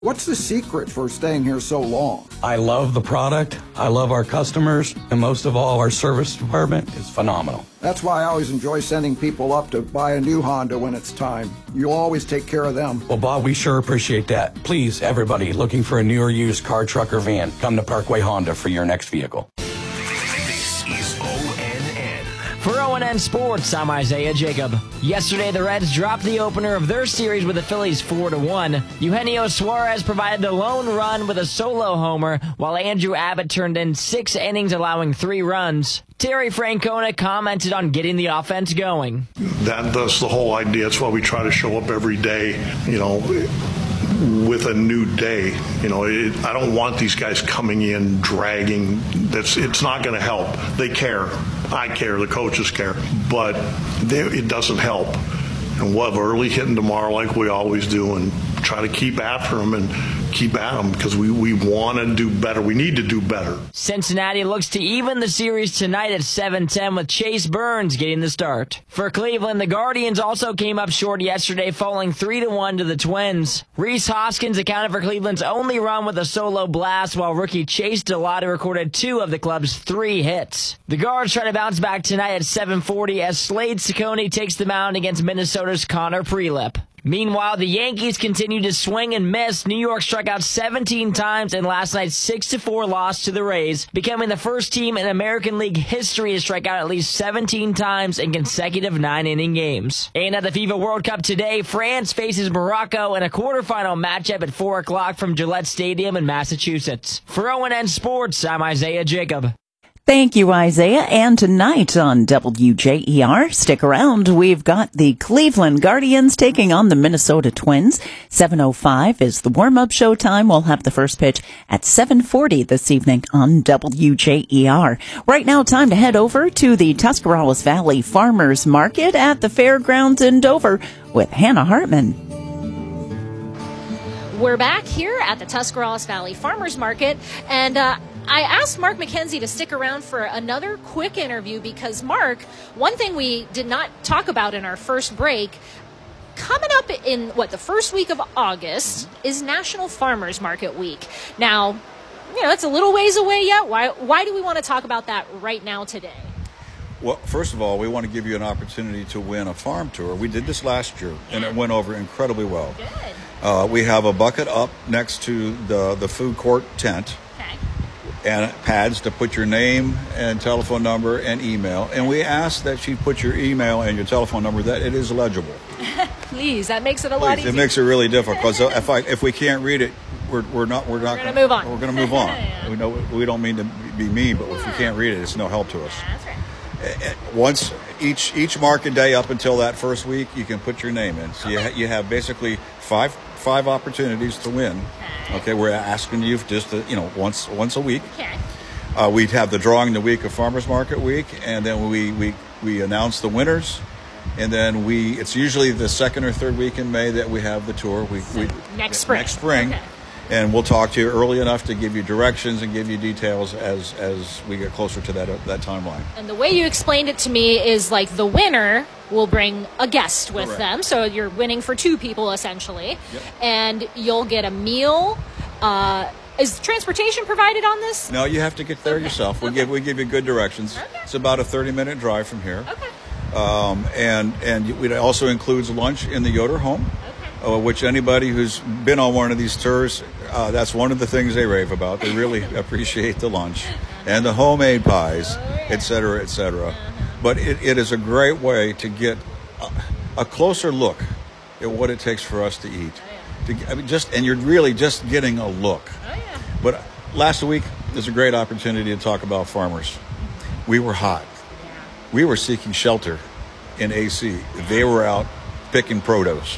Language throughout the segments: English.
What's the secret for staying here so long? I love the product, I love our customers, and most of all, our service department is phenomenal. That's why I always enjoy sending people up to buy a new Honda when it's time. You'll always take care of them. Well, Bob, we sure appreciate that. Please, everybody looking for a new or used car, truck, or van, come to Parkway Honda for your next vehicle. This is ONN. For ONN Sports, I'm Isaiah Jacob. Yesterday, the Reds dropped the opener of their series with the Phillies 4-1. Eugenio Suarez provided the lone run with a solo homer, while Andrew Abbott turned in 6 innings, allowing 3 runs. Terry Francona commented on getting the offense going. That's the whole idea. That's why we try to show up every day, with a new day. I don't want these guys coming in dragging. It's not going to help. They care. I care. The coaches care. But it doesn't help. And we'll have early hitting tomorrow like we always do and try to keep after them and keep at them because we want to do better. We need to do better. Cincinnati looks to even the series tonight at 7-10 with Chase Burns getting the start. For Cleveland, the Guardians also came up short yesterday, falling 3-1 to the Twins. Rhys Hoskins accounted for Cleveland's only run with a solo blast, while rookie Chase Delata recorded 2 of the club's 3 hits. The Guards try to bounce back tonight at 7:40 as Slade Ciccone takes the mound against Minnesota's Connor Prelip. Meanwhile, the Yankees continue to swing and miss. New York struck out 17 times in last night's 6-4 loss to the Rays, becoming the first team in American League history to strike out at least 17 times in consecutive 9-inning games. And at the FIFA World Cup today, France faces Morocco in a quarterfinal matchup at 4 o'clock from Gillette Stadium in Massachusetts. For ONN Sports, I'm Isaiah Jacob. Thank you, Isaiah. And tonight on WJER, stick around. We've got the Cleveland Guardians taking on the Minnesota Twins. 7:05 is the warm-up show time. We'll have the first pitch at 7:40 this evening on WJER. Right now, time to head over to the Tuscarawas Valley Farmers Market at the Fairgrounds in Dover with Hannah Hartman. We're back here at the Tuscarawas Valley Farmers Market, and I asked Mark McKenzie to stick around for another quick interview because, Mark, one thing we did not talk about in our first break, coming up in, the first week of August is National Farmers Market Week. Now, it's a little ways away yet. Why do we want to talk about that right now today? Well, first of all, we want to give you an opportunity to win a farm tour. We did this last year, and it went over incredibly well. Good. We have a bucket up next to the food court tent. And pads to put your name and telephone number and email. And we ask that you put your email and your telephone number that it is legible. Please, that makes it a lot easier. It makes it really difficult. So if we can't read it, we're not going to move on. We're going to move on. We don't mean to be mean, but if we can't read it, it's no help to us. That's right. Once each market day up until that first week, you can put your name in. So you have basically five opportunities to win. Okay, we're asking you just to, once a week. Okay. We'd have the drawing the week of Farmers Market Week, and then we announce the winners, and then it's usually the second or third week in May that we have the tour. Next spring. Okay. And we'll talk to you early enough to give you directions and give you details as we get closer to that timeline. And the way you explained it to me is like the winner will bring a guest with them. So you're winning for 2 people essentially. Yep. And you'll get a meal. Is transportation provided on this? No, you have to get there yourself. We give you good directions. Okay. It's about a 30-minute drive from here. Okay. And it also includes lunch in the Yoder home. Which anybody who's been on one of these tours, that's one of the things they rave about. They really appreciate the lunch and the homemade pies, et cetera, et cetera. But it is a great way to get a closer look at what it takes for us to eat. And you're really just getting a look. But last week, there's a great opportunity to talk about farmers. We were hot. We were seeking shelter in AC. They were out picking produce.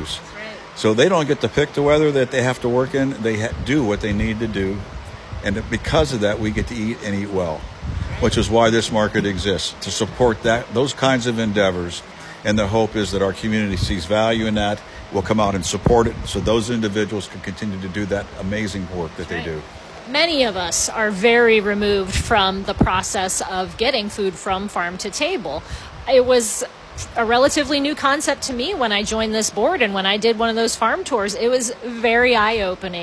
So they don't get to pick the weather that they have to work in. They do what they need to do. And because of that, we get to eat and eat well, which is why this market exists, to support those kinds of endeavors. And the hope is that our community sees value in that, will come out and support it so those individuals can continue to do that amazing work that they do. Many of us are very removed from the process of getting food from farm to table. It was a relatively new concept to me when I joined this board, and when I did one of those farm tours, it was very eye-opening.